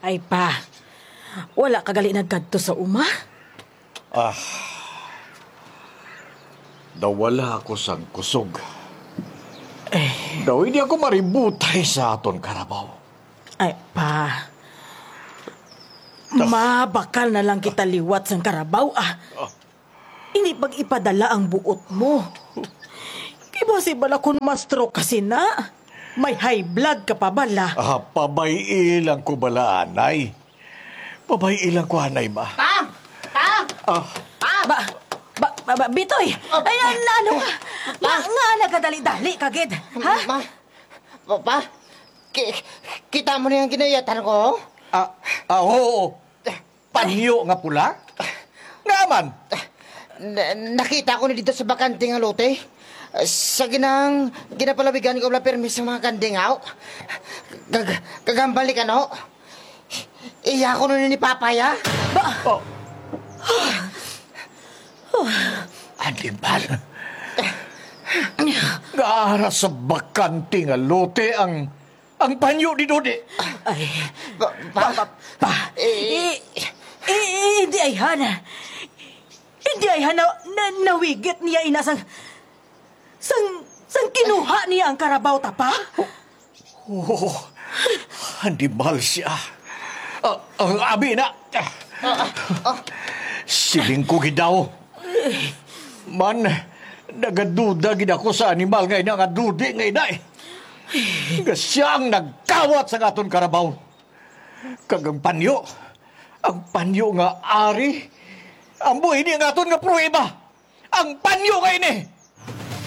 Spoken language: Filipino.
Ay pa, wala kagali nagkadto sa uma? Nawala ako sa kusog. Daw hindi ako maributay sa aton karabaw. Ay pa, mabakal na lang kita liwat sa karabaw Hindi pag ipadala ang buot mo. Possible akong ma-stroke kasi na. May high blood ka pa bala. Pabay ilang ko bala, anay. Pabay ilang ko, anay ba? Pa! Bitoy! Ayan, ano ka? Nga nagadali-dali kagid. Ha? Pa? Kita mo na yung ginayatan ko? Oo. Panyo nga pula? Nga man. Nakita ko na dito sa bakanting lote. Sa ginapalabigan ko wala permis sa mga kandingaw. Kagambalik ano? Iya ko nun ni Papaya. Animal. Gaara sa bakanting lote ang panyo ni Dodi. Ay, hindi ay hana. Hindi ay hana nawigit niya inasang sang kinuha niya ang karabaw tapa? Animal siya. Ang abi na. Siling ko gidaw. Man, nagaduda gid ako sa animal nga ina nga Dodi nga ina eh. Siyang nagkawat sa aton karabaw. Kagang panyo. Ang panyo nga ari. Ang buhay niya nga aton nga prueba. Ang panyo nga ini.